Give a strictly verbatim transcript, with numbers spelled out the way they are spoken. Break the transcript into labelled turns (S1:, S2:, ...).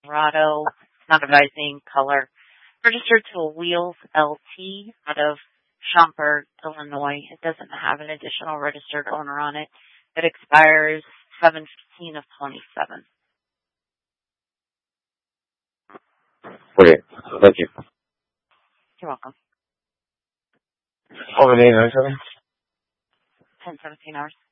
S1: Colorado, not advising color. Registered to a Wheels L T out of Schaumburg, Illinois. It doesn't have an additional registered owner on it. It expires seven fifteen of twenty-seven.
S2: Okay, thank you.
S1: You're welcome.
S2: Oh, the name, nine seven?
S1: ten seventeen hours.